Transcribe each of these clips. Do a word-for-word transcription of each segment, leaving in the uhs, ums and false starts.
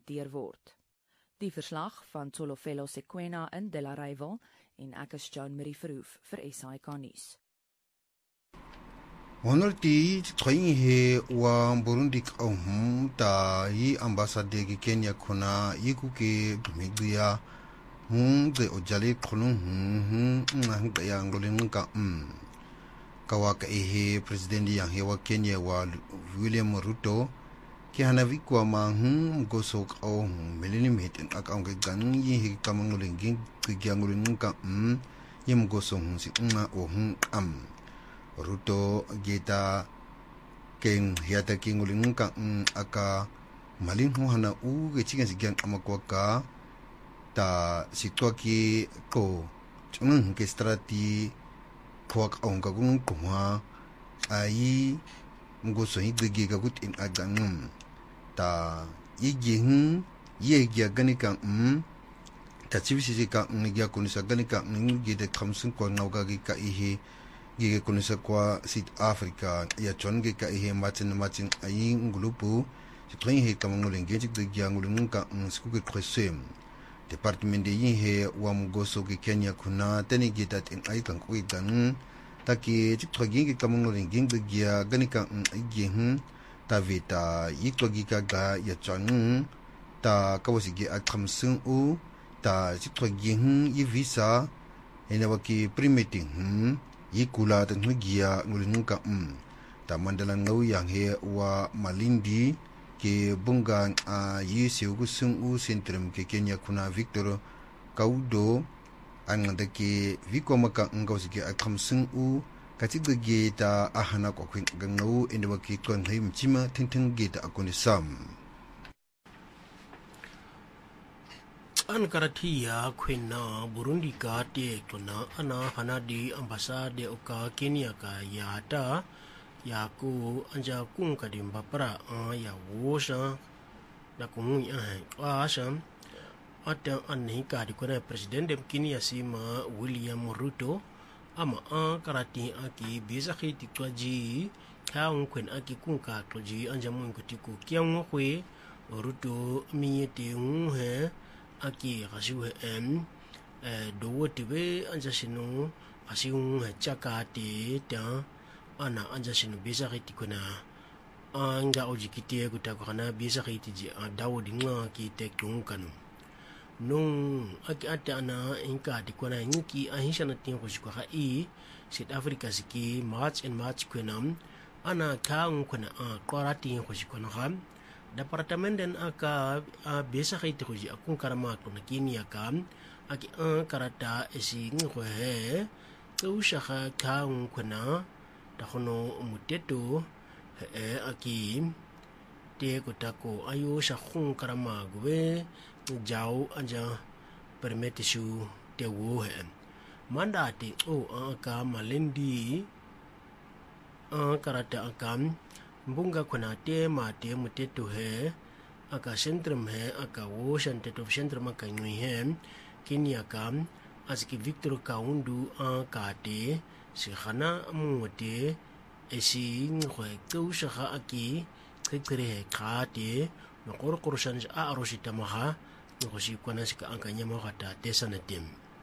geïmplementeer word. Die verslag van Tsolofelo Sekwena in Delareyville en ek is Joan Marie Verhoef vir S A K nuus. Honorti tsoinhe wa Burundi kahum ta yi ambassadeur ki Kenya kuna yikuke gumigya hun de ojali khulun hun hun ya ngolin ka um kawaka ehe president yang hewa Kenya wa William Ruto ki hanavi kwa ma hun gosok au melini metin akang ke gan yi he kamangolin ging gya ngolin ka um yim gosong hun si uma o hun am Ruto geta ken hiata kingulin ka aka malin ho hana u ge chigen sigan amakwa ka ta sitwaki ko chung ke strati kwak on ka gun kuma ai ngoso hidge ga gut in agan ta yigi hun ye gya ganika um ta chibisi ka ngya kunisa ganika ngi de khamsun ko nauga gi ka ihe Gige kunisa kwa South Africa ya chonge ka ihe matin matin ayi ngulupu sitrin he kamangulin gejik de gyangulin ka nskuke kwesem department de yin he wa mgoso ke Kenya kuna tani gitat in ai kan kwi dan taki chithogi ke kamangulin ging de gya ganika igi hun ta vita yithogi ka ga ya chon ta kawasi ge akhamsun u ta chithogi hun yi visa ene waki permitting hun Yikula dan hugia ngulinunka um ta mandalan ngau yang he wa malindi ke bunga a yisiu kusung u sentrum ke Kenya kuna Victor Kaudo ang ke viko maka ngau sige akhamsung u katigge ta ahana ko kwin ngau endwa ki ton him chima tingting ge ta akunisam An karatia kwena Burundi ka te tona ana hana di ambasade oka Kenya ka yata ya ku anja kung ka di mbapara ya wosha da kumu ya asha ata anhi ka di kona president Kenya sima William Ruto ama an karati aki bisa khiti kwaji ka kwen aki kung ka kwaji anja mun kutiku kyang kwe Ruto miyete he Aki kasiwe em do tibe anja sinu kasiung chakati ta ana anja sinu bisa kiti kuna anga oji kiti kuta kana bisa kiti ji dawo dinga ki tekung kanu nung aki ata ana inka di kuna ngiki ahisha na tin ko shikwa i South Africa siki March and March kunam ana kaung kuna qarati ko shikwa na Departemen dan aka biasa kait kuji akung karama kuna Kenya kam aki an karata esi ngwe tu shaka kaung kuna takono muteto he aki te kutako ayo shakung karama gwe jau anja permete su te wo he mandate o aka malendi an karata akam Bunga kuna te ma te mutetu he aka sentrum he aka wo shanteto sentrum aka ngui he Kenya kam aski Victor Kaundu an ka te si khana mute esi ngwe ku shaka aki kekere he ka te no kor korsan a arosita maha no si kuna sika anka nyama kata te sanatem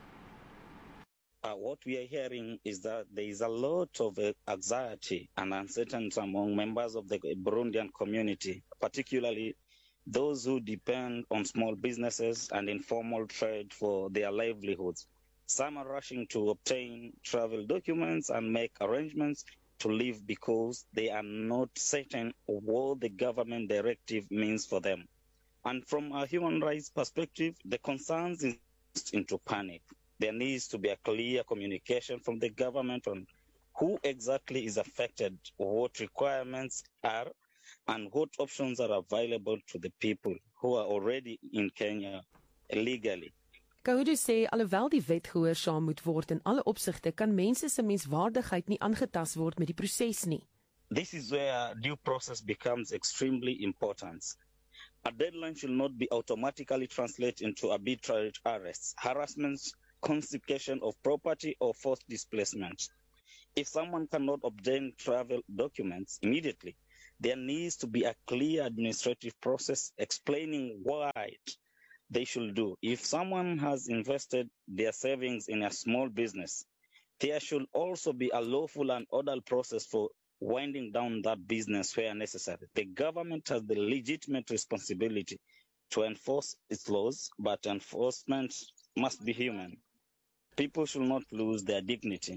Uh, what we are hearing is that there is a lot of uh, anxiety and uncertainty among members of the Burundian community, particularly those who depend on small businesses and informal trade for their livelihoods. Some are rushing to obtain travel documents and make arrangements to leave because they are not certain what the government directive means for them. And from a human rights perspective, the concerns is into panic. There needs to be a clear communication from the government on who exactly is affected, what requirements are, and what options are available to the people who are already in Kenya legally. Kaudu sê alhoewel die wet gehoorsaam moet word in alle opsigte, kan mense se menswaardigheid nie aangetast word met die proses nie. This is where due process becomes extremely important. A deadline should not be automatically translated into arbitrary arrests, harassments, confiscation of property, or forced displacement. If someone cannot obtain travel documents immediately, There needs to be a clear administrative process explaining what they should do. If someone has invested their savings in a small business, there should also be a lawful and orderly process for winding down that business where necessary. The government has the legitimate responsibility to enforce its laws, but enforcement must be human. People should not lose their dignity.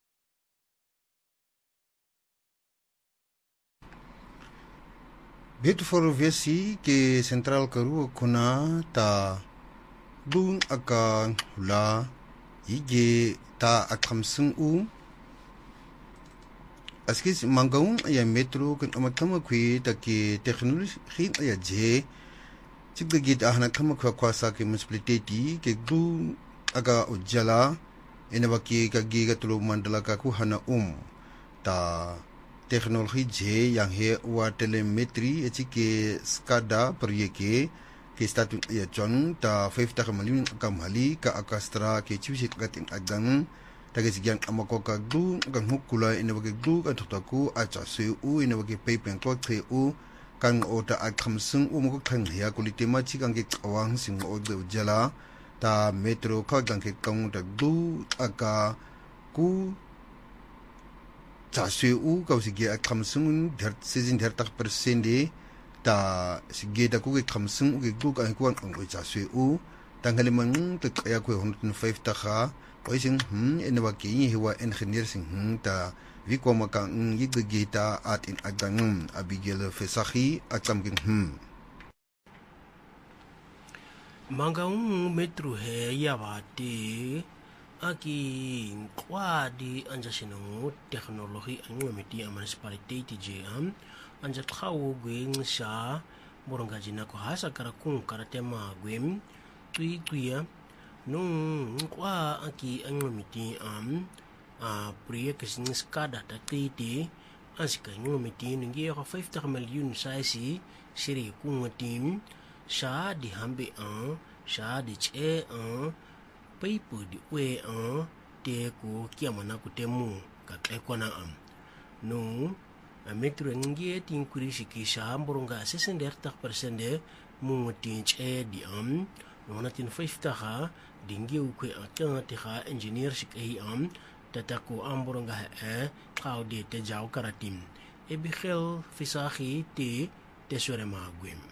Betu for vesi ke Central Karu kuna ta dun aka hula yige ta akamsung u askis mangaung ya metro kan amatama kwi ta ke technology ya je chigda git ahna kama kwa kwasa ke municipality ke du aga ujala enabaki ka giga tulo mandala ka ku hana um ta teknologi je yang he wa telemetri etike skada perieke ke statu ya jon ta fifty million kamali ka akastra ke chisit gatin agang tagesigyan amako ka du kan hukula ina wage du kan totaku acha se u ina wage pepen ko che u kan ota akhamsung u mo kan ya kulitema chikang ke awang sing o de jala ta metro ka gang ke kang ta du aka ku ta se u ka sige akhamsung der season der tak persende ta sige da ku ke khamsung u ke du kan ku an o cha se u tanghalimang te ya ku one hundred fifty kha oising hm enwa ke hiwa engineer sing hm ta vikoma ka yigita at in agangum Abigail Fesahi atam ging hm Mangaung metro he yawati aki kwadi anja sinong teknologi ang miti ang municipality T J M anja thawo gwing sa moronga jina ko hasa karakung karatema gwim tui tuya nung kwa aki ang miti am a proyek sing skada ta titi asika ng miti ngi ko fifty million saisi siri kung tim sa di hambe an sa di che an paipu di we an te ko kiamana ku temu ka kai kona am no a metro ngi tin kurisi ki sa mboronga sixty percent mu tin che di am no natin fifty ha dingi ku atanga ti ha engineer sikai am tatako amboronga e kaudi te jaw karatim e Abigail Fesahi te tesore magwim.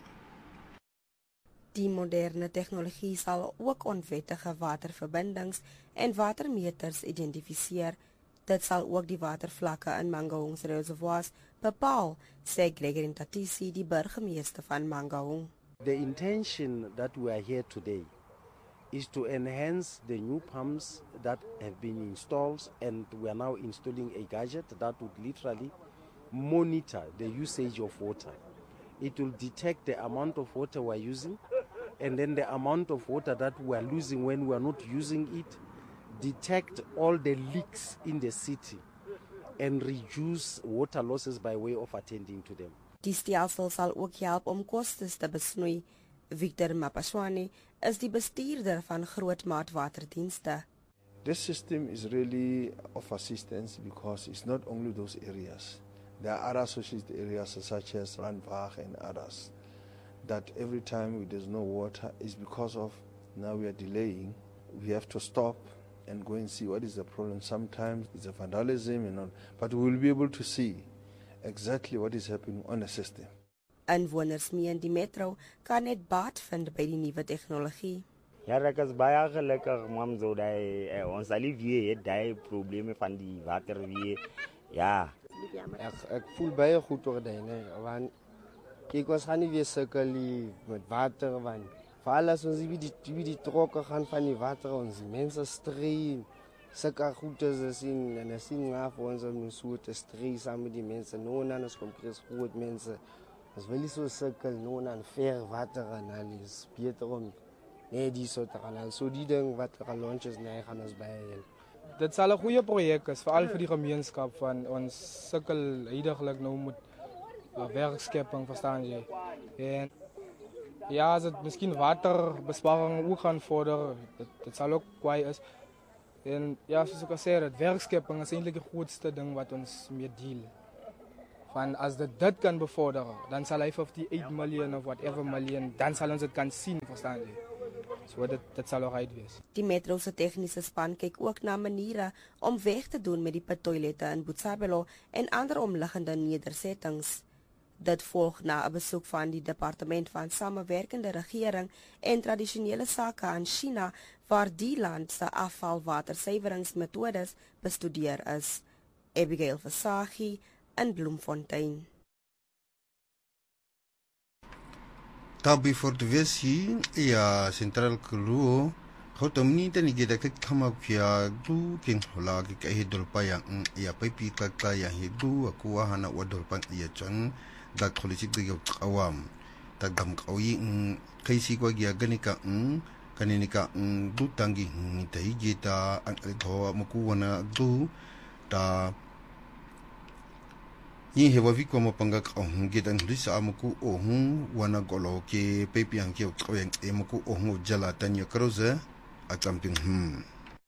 Die moderne tegnologie sal ook onwettige waterverbindings en watermeters identifiseer. Dit sal ook die watervlakke in Mangaung se reservoirs bepaal, sê Gregory Ntatisi, die burgemeester van Mangaung. The intention that we are here today is to enhance the new pumps that have been installed, and we are now installing a gadget that would literally monitor the usage of water. It will detect the amount of water we are using, and then the amount of water that we are losing when we are not using it, detect all the leaks in the city, and reduce water losses by way of attending to them. Die stelsel sal ook help om kostes te besnoei. Victor Mapaswane is die bestuurder van Grootmaat Waterdienste. This system is really of assistance because it's not only those areas. There are other associated areas such as Randwag and others that every time there's no water is because of now we are delaying. We have to stop and go and see what is the problem. Sometimes it's a vandalism and all, but we will be able to see exactly what is happening on the system. Inwoners meen die metro kan net baat vind by die nuwe tegnologie. Ja, ek is baie gelukkig mam so daai eh, ons alivie daai probleme van die water weer. Ja. Ek ek voel baie goed oor dit, nee, want kyk ons gaan nie weer sukkel met water want veral as ons wie die wie die trokke gaan van die water ons mense strei sulke goedes is in en as sien af ons moet so te strei saam met die mense nou en ons kom kry groot mense as wil nie so sukkel nou en ver water en alles beter om nee die so te gaan so die ding wat launches nee gaan ons by help. Dit sal 'n goeie projek is veral vir die gemeenskap van ons sukkel heidaglik nou met uh, werkskepping verstaan jy. En ja, as dit miskien waterbesparing ook gaan vorder, dit, dit sal ook kwai is. En ja, soos ek al sê, dat werkskepping is eintlik die grootste ding wat ons mee deel. Van as dit dit kan bevorderen, dan sal hy vyfty-eight miljoen of whatever miljoen, dan sal ons dit kan sien, verstaan jy? So dit, dit sal alright wees. Die metro se tegniese span kyk ook na maniere om weg te doen met die pittoilette in Botshabelo en ander omliggende nedersettings. Dit volg na 'n besoek van die departement van samewerkende regering en tradisionele sake aan China, waar die land se afvalwatersuiweringsmetodes bestudeer is. Abigail Versaghi in Bloemfontein. Tabi for the Vesi, ya Central Kulu, Hotomni, then you get a come up here, do King Holagi, Kahidolpaya, ya Pipi Kaka, Hidu, a Kuahana, Wadolpan, Yachang, that Holistic of Awam, that Gam Kawi, Kasi Wagia Ganika, Kaninika, Dutangi, Tahijita, and Altoa Mukuana, do, da. Yi hewa viko mapanga kahung gitan lisa amuku ohung wana golo ke pepi ang kiyo kaweng emuku ohung jala tanya kroze akamping hmm.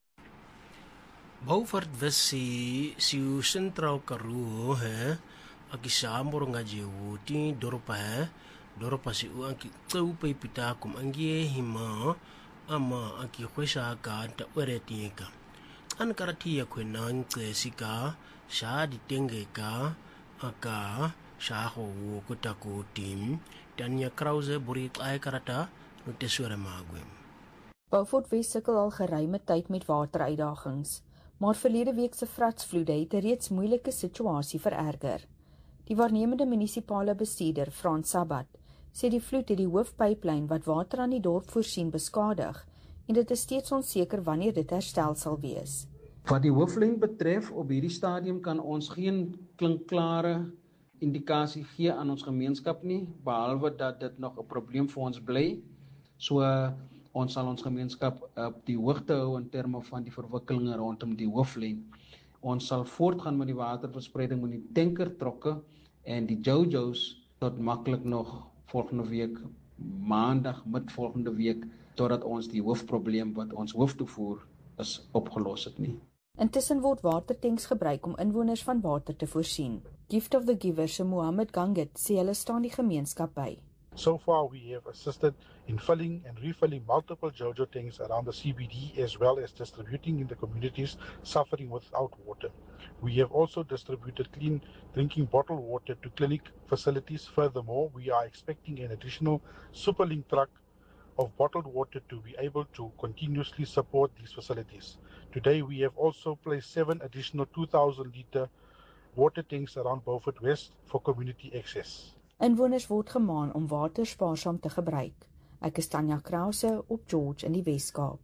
Beaufort Wesi siu Central Karoo he aki samor ngaji wuti doropa he doropa siu aki kau pepita kum angie hima ama aki kwesa ka ta wereti ka an karati ya kwenan sika sha ditenge ka aka shaho kutaku team Tanya Krause buriek ai karata notesore magwem. Beaufort Wes sukkel al geruime tyd met wateruitdagings, maar verlede week se vratsvloede het 'n reeds moeilike situasie vererger. Die waarnemende munisipale bestuurder, Frans Sabat, sê die vloed het die hoofpyplyn wat water aan die dorp voorsien beskadig en dit is steeds onseker wanneer dit herstel sal wees. Wat die hooflyn betref, op hierdie stadium kan ons geen klinkklare indikasie gee aan ons gemeenskap nie, behalwe dat dit nog 'n probleem vir ons bly. So ons sal ons gemeenskap op die hoogte hou in terme van die verwikkelinge rondom die hooflyn. Ons sal voortgaan met die waterverspreiding met die tankertrokke en die Jojos tot maklik nog volgende week, maandag, mid volgende week, totdat ons die hoofprobleem wat ons hooftoevoer is opgelos het nie. Intussen word watertanks gebruik om inwoners van water te voorsien. Gift of the Giver se Mohammed Gangat sê hulle staan die gemeenskap by. So far we have assisted in filling and refilling multiple Jojo tanks around the C B D as well as distributing in the communities suffering without water. We have also distributed clean drinking bottled water to clinic facilities. Furthermore, we are expecting an additional Superlink truck of bottled water to be able to continuously support these facilities. Today we have also placed seven additional two thousand litre water tanks around Beaufort West for community access. Inwoners word gemaan om water spaarsaam te gebruik. Ek is Tanya Krause op George in die Weskaap.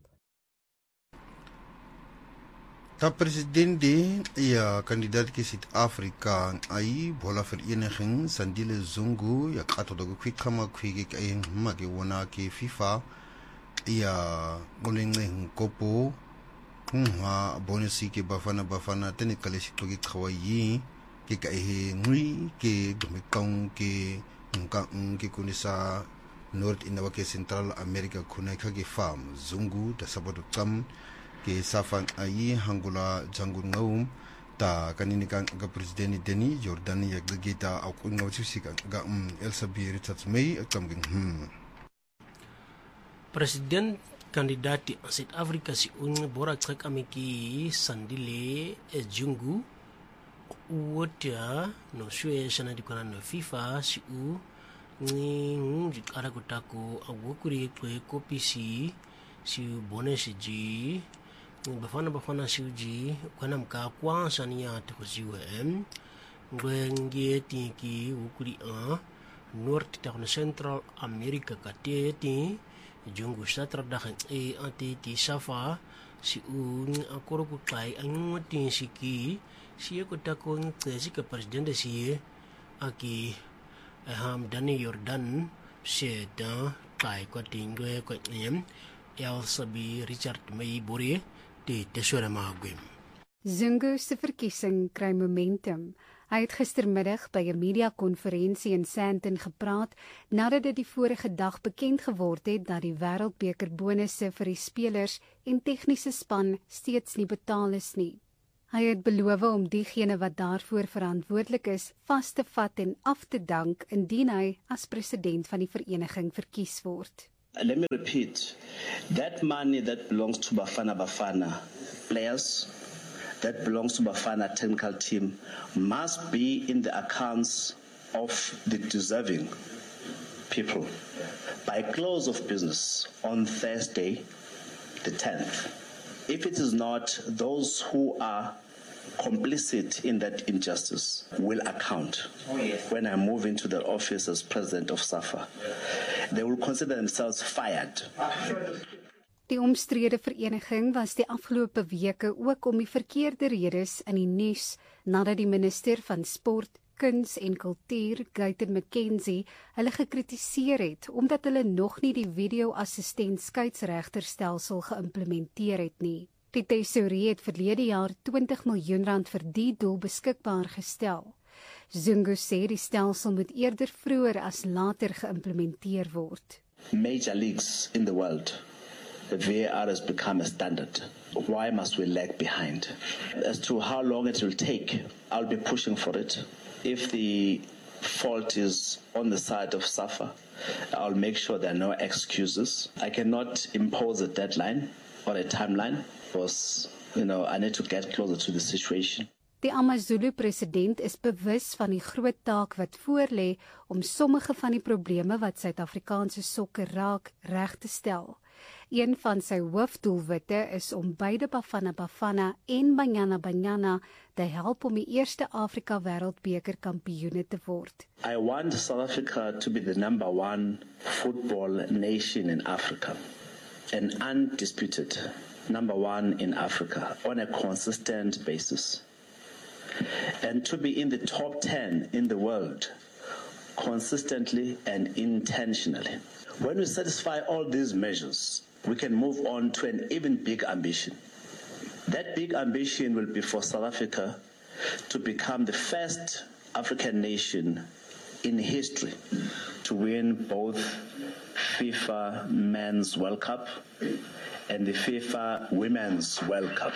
Ta presidente ya kandidaat ki Suid-Afrika ai bola vereniging Sandile Zungu ya kato dogo kwikama kwiki kai magi wona ki FIFA ya molenge ngopo ha bonusi ki bafana bafana tene kale sitoki kawaii ki kai ngui ki dumikang ki nka nki kunisa North Inawa ke Central America kuna kage farm Zungu da sabodo tam ke safan ayi hangula jangun ngawum ta kanini kan ga president Deni Jordan ya gita au kun ngaw sika ga Elsa Bir Tatsmei akam ging hmm President kandidati South Africa si un bora trek amiki Sandile Zungu wota no shwe shana dikona no FIFA si u ni jikara kutako awukuri kwe kopisi si bonesi ji bafana bafana siuji kana mka kwa sania te kuziwe em ngwengie tinki ukuri a North ta Central America kateti jungu satra dahan e ati ti safa si un akoro ku kai angu tin siki si ko ta ko ngesi ka president si aki ham Dani Jordan se da kai ko tingwe ko em Elsa B. Richard Meybore die tesore magwem. Zungu se verkiesing kry momentum. Hy het gistermiddag by 'n media-konferensie in Sandton gepraat nadat dit die vorige dag bekend geword het dat die Wêreldbeker bonusse vir die spelers en tegniese span steeds nie betaal is nie. Hy het beloof om diegene wat daarvoor verantwoordelik is, vas te vat en af te dank indien hy as president van die vereniging verkies word. Let me repeat, that money that belongs to Bafana Bafana players, that belongs to Bafana technical team, must be in the accounts of the deserving people by close of business on Thursday, the tenth. If it is not, those who are complicit in that injustice will account when I move into the office as president of SAFA. They will consider themselves fired. Die omstrede vereniging was die afgelope weke ook om die verkeerde redes in die nuus nadat die minister van Sport, Kuns en Kultuur, Guyton McKenzie, hulle gekritiseer het omdat hulle nog nie die video-assistent skeieregterstelsel geïmplementeer het nie. Die tesourie het verlede jaar twintig miljoen rand vir die doel beskikbaar gestel. Zungu sê die stelsel moet eerder vroeër as later geïmplementeer word. Major leagues in the world, the V A R has become a standard. Why must we lag behind? As to how long it will take, I'll be pushing for it. If the fault is on the side of SAFA, I'll make sure there are no excuses. I cannot impose a deadline or a timeline because, you know, I need to get closer to the situation. Die AmaZulu president is bewus van die groot taak wat voorlê om sommige van die probleme wat Suid-Afrikaanse sokker raak reg te stel. Een van sy hoofdoelwitte is om beide Bafana Bafana en Banyana Banyana te help om die eerste Afrika Wêreldbeker kampioene te word. I want South Africa to be the number one football nation in Africa, an undisputed number one in Africa on a consistent basis. And to be in the top ten in the world consistently and intentionally. When we satisfy all these measures, we can move on to an even big ambition. That big ambition will be for South Africa to become the first African nation in history to win both FIFA Men's World Cup and the FIFA Women's World Cup.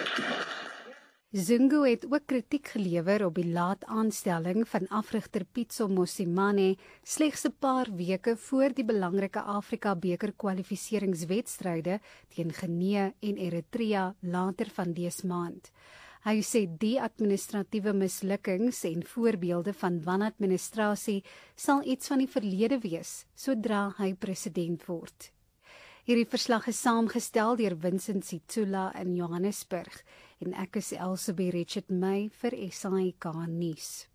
Zungu het ook kritiek gelewer op die laat aanstelling van afrigter Pitso Mosimane slegs 'n paar weke voor die belangrike Afrika beker kwalifikasiewedstryde teen Guinea en Eritrea later van dese maand. Hy sê die administratiewe mislukkings en voorbeelde van wanadministrasie sal iets van die verlede wees sodra hy president word. Hierdie verslag is saamgestel deur Vincent Sitsula in Johannesburg en ek is Elsabie Richard May vir S A I K nuus.